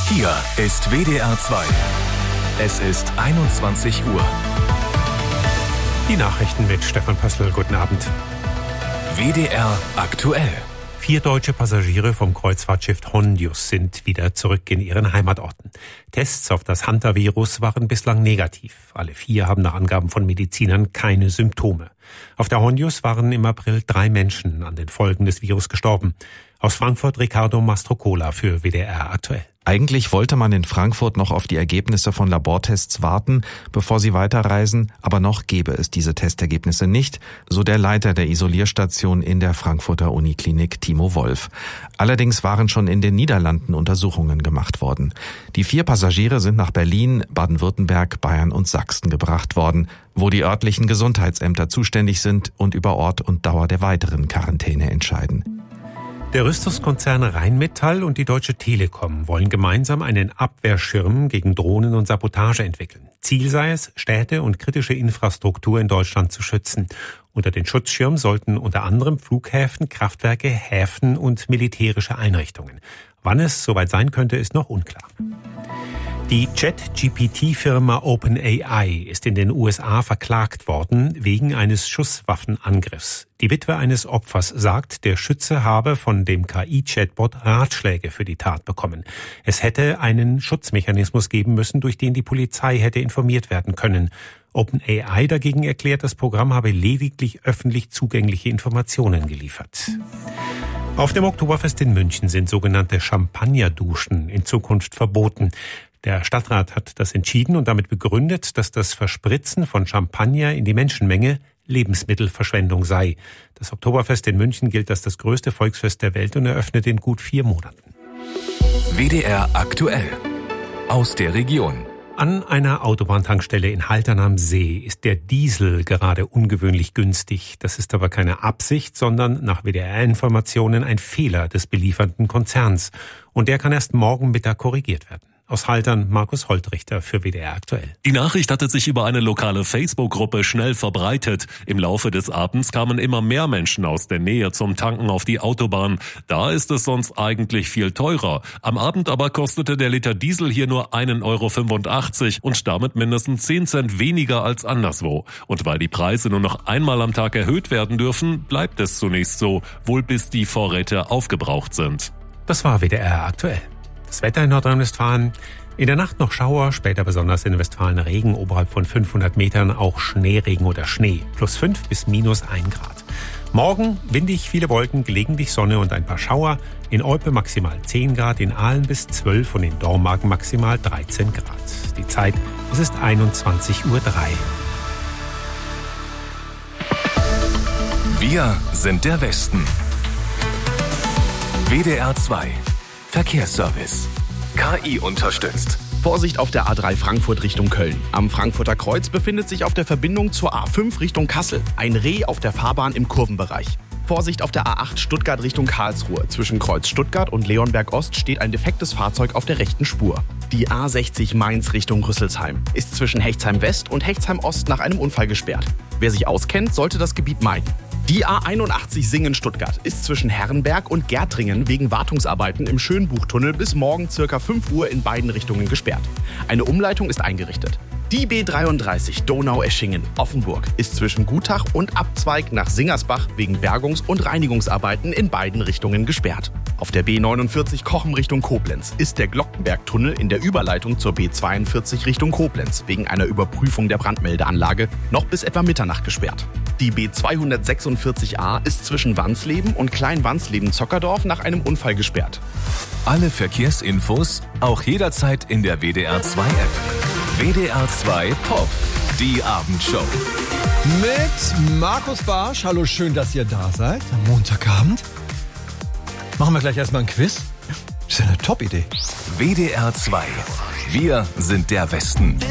Hier ist WDR 2. Es ist 21 Uhr. Die Nachrichten mit Stefan Pössl. Guten Abend. WDR aktuell. 4 deutsche Passagiere vom Kreuzfahrtschiff Hondius sind wieder zurück in ihren Heimatorten. Tests auf das Hantavirus waren bislang negativ. Alle 4 haben nach Angaben von Medizinern keine Symptome. Auf der Hondius waren im April 3 Menschen an den Folgen des Virus gestorben. Aus Frankfurt Riccardo Mastrocola für WDR aktuell. Eigentlich wollte man in Frankfurt noch auf die Ergebnisse von Labortests warten, bevor sie weiterreisen, aber noch gäbe es diese Testergebnisse nicht, so der Leiter der Isolierstation in der Frankfurter Uniklinik Timo Wolf. Allerdings waren schon in den Niederlanden Untersuchungen gemacht worden. Die 4 Passagiere sind nach Berlin, Baden-Württemberg, Bayern und Sachsen gebracht worden, wo die örtlichen Gesundheitsämter zuständig sind und über Ort und Dauer der weiteren Quarantäne entscheiden. Der Rüstungskonzern Rheinmetall und die Deutsche Telekom wollen gemeinsam einen Abwehrschirm gegen Drohnen und Sabotage entwickeln. Ziel sei es, Städte und kritische Infrastruktur in Deutschland zu schützen. Unter den Schutzschirm sollten unter anderem Flughäfen, Kraftwerke, Häfen und militärische Einrichtungen. Wann es soweit sein könnte, ist noch unklar. Die Chat-GPT-Firma OpenAI ist in den USA verklagt worden wegen eines Schusswaffenangriffs. Die Witwe eines Opfers sagt, der Schütze habe von dem KI-Chatbot Ratschläge für die Tat bekommen. Es hätte einen Schutzmechanismus geben müssen, durch den die Polizei hätte informiert werden können. OpenAI dagegen erklärt, das Programm habe lediglich öffentlich zugängliche Informationen geliefert. Auf dem Oktoberfest in München sind sogenannte Champagnerduschen in Zukunft verboten. Der Stadtrat hat das entschieden und damit begründet, dass das Verspritzen von Champagner in die Menschenmenge Lebensmittelverschwendung sei. Das Oktoberfest in München gilt als das größte Volksfest der Welt und eröffnet in gut 4 Monaten. WDR aktuell. Aus der Region. An einer Autobahntankstelle in Haltern am See ist der Diesel gerade ungewöhnlich günstig. Das ist aber keine Absicht, sondern nach WDR-Informationen ein Fehler des beliefernden Konzerns. Und der kann erst morgen Mittag korrigiert werden. Aus Haltern Markus Holtrichter für WDR aktuell. Die Nachricht hatte sich über eine lokale Facebook-Gruppe schnell verbreitet. Im Laufe des Abends kamen immer mehr Menschen aus der Nähe zum Tanken auf die Autobahn. Da ist es sonst eigentlich viel teurer. Am Abend aber kostete der Liter Diesel hier nur 1,85 € und damit mindestens 10 Cent weniger als anderswo. Und weil die Preise nur noch einmal am Tag erhöht werden dürfen, bleibt es zunächst so, wohl bis die Vorräte aufgebraucht sind. Das war WDR aktuell. Das Wetter in Nordrhein-Westfalen. In der Nacht noch Schauer, später besonders in Westfalen Regen, oberhalb von 500 Metern auch Schneeregen oder Schnee. +5 bis -1 Grad. Morgen windig, viele Wolken, gelegentlich Sonne und ein paar Schauer. In Olpe maximal 10 Grad, in Aalen bis 12 und in Dormagen maximal 13 Grad. Die Zeit, es ist 21:03 Uhr. Wir sind der Westen. WDR 2. Verkehrsservice. KI unterstützt. Vorsicht auf der A3 Frankfurt Richtung Köln. Am Frankfurter Kreuz befindet sich auf der Verbindung zur A5 Richtung Kassel ein Reh auf der Fahrbahn im Kurvenbereich. Vorsicht auf der A8 Stuttgart Richtung Karlsruhe. Zwischen Kreuz Stuttgart und Leonberg Ost steht ein defektes Fahrzeug auf der rechten Spur. Die A60 Mainz Richtung Rüsselsheim ist zwischen Hechtsheim West und Hechtsheim Ost nach einem Unfall gesperrt. Wer sich auskennt, sollte das Gebiet meiden. Die A81 Singen-Stuttgart ist zwischen Herrenberg und Gärtringen wegen Wartungsarbeiten im Schönbuchtunnel bis morgen ca. 5 Uhr in beiden Richtungen gesperrt. Eine Umleitung ist eingerichtet. Die B33 Donau-Eschingen-Offenburg ist zwischen Gutach und Abzweig nach Singersbach wegen Bergungs- und Reinigungsarbeiten in beiden Richtungen gesperrt. Auf der B49 Cochem Richtung Koblenz ist der Glockenberg-Tunnel in der Überleitung zur B42 Richtung Koblenz wegen einer Überprüfung der Brandmeldeanlage noch bis etwa Mitternacht gesperrt. Die B246a ist zwischen Wansleben und Klein-Wansleben-Zockerdorf nach einem Unfall gesperrt. Alle Verkehrsinfos auch jederzeit in der WDR 2 App. WDR 2 Pop, die Abendshow. Mit Markus Barsch. Hallo, schön, dass ihr da seid am Montagabend. Machen wir gleich erstmal ein Quiz. Ist ja eine Top-Idee. WDR 2. Wir sind der Westen.